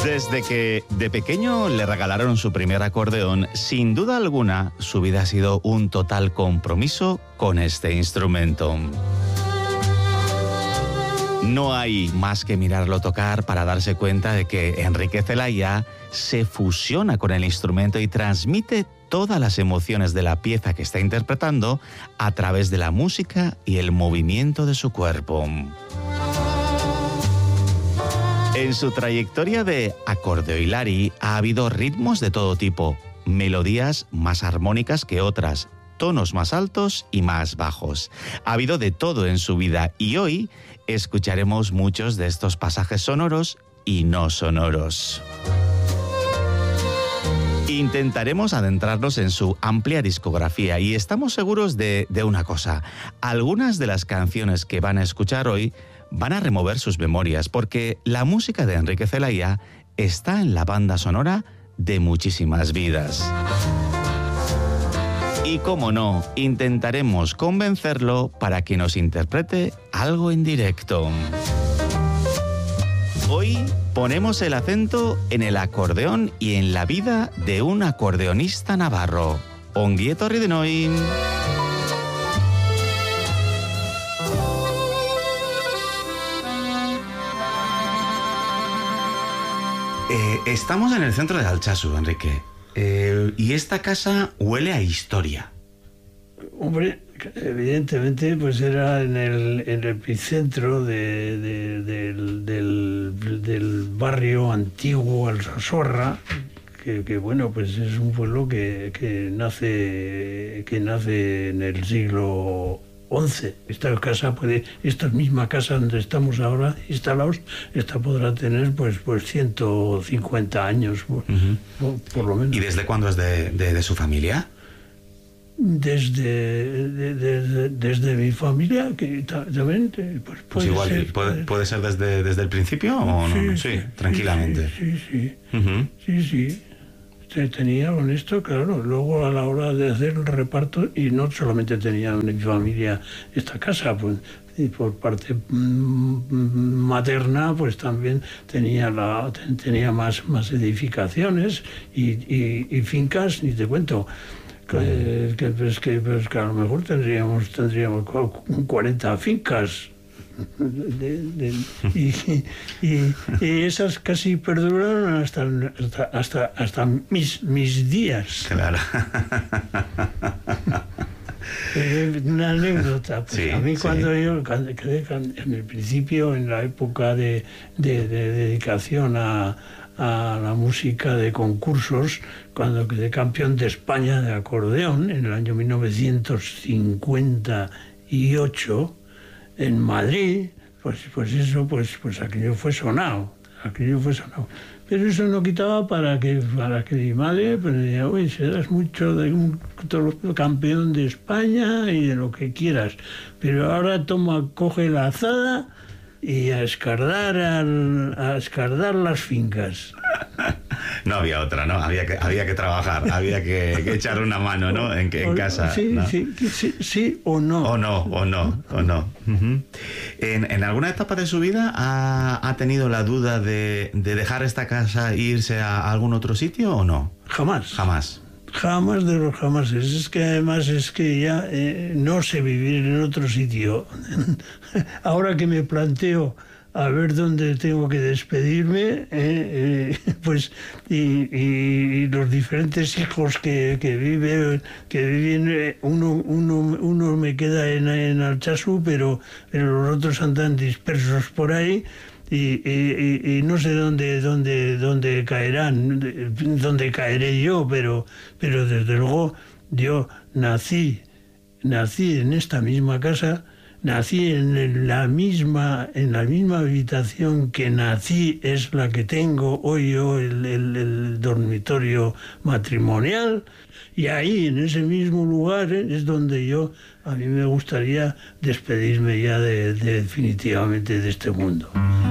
Desde que de pequeño le regalaron su primer acordeón, sin duda alguna, su vida ha sido un total compromiso con este instrumento. No hay más que mirarlo tocar para darse cuenta de que Enrique Celaya se fusiona con el instrumento y transmite todas las emociones de la pieza que está interpretando a través de la música y el movimiento de su cuerpo. En su trayectoria de acordeoilari ha habido ritmos de todo tipo, melodías más armónicas que otras, tonos más altos y más bajos. Ha habido de todo en su vida y hoy escucharemos muchos de estos pasajes sonoros y no sonoros. Intentaremos adentrarnos en su amplia discografía y estamos seguros de una cosa. Algunas de las canciones que van a escuchar hoy van a remover sus memorias porque la música de Enrique Celaya está en la banda sonora de muchísimas vidas. Y cómo no, intentaremos convencerlo para que nos interprete algo en directo. Hoy ponemos el acento en el acordeón y en la vida de un acordeonista navarro, Ongi etorri denoi. Estamos en el centro de Altsasu, Enrique. Y esta casa huele a historia. Hombre, evidentemente, pues era en el epicentro del barrio antiguo Alsasorra, que bueno, pues es un pueblo que nace en el siglo XI. Esta misma casa donde estamos ahora instalados, esta podrá tener pues 150 años, por lo menos. ¿Y desde cuándo es de su familia? Desde mi familia, que también pues igual ser, puede ser desde el principio o no. Sí, tranquilamente. Sí. Tenía con esto, claro, luego a la hora de hacer el reparto, y no solamente tenía en mi familia esta casa, pues, y por parte materna, pues también tenía más edificaciones y fincas, ni te cuento. Que a lo mejor tendríamos 40 fincas. Y esas casi perduraron hasta mis días. Claro. Una anécdota. Pues sí, a mí cuando quedé en el principio, en la época de dedicación a la música de concursos, cuando quedé campeón de España de acordeón en el año 1958 en Madrid, pues aquello fue sonado. Pero eso no quitaba para que mi madre pues decía, oye, serás mucho de un campeón de España y de lo que quieras, pero ahora coge la azada y a escardar las fincas. No había otra, ¿no? Había que trabajar, había que echar una mano, ¿no? En casa. Sí, ¿no? Sí o no. O no. Uh-huh. ¿En alguna etapa de su vida ha tenido la duda de dejar esta casa e irse a algún otro sitio o no? Jamás. Jamás de los jamases. Es que además ya no sé vivir en otro sitio. Ahora que me planteo a ver dónde tengo que despedirme, pues y los diferentes hijos que viven, uno me queda en Altsasu, pero los otros andan dispersos por ahí. Y no sé dónde caerán, dónde caeré yo, pero desde luego yo nací en esta misma casa, nací en la misma habitación que nací, es la que tengo hoy yo, el dormitorio matrimonial, y ahí en ese mismo lugar es donde a mí me gustaría despedirme ya definitivamente de este mundo.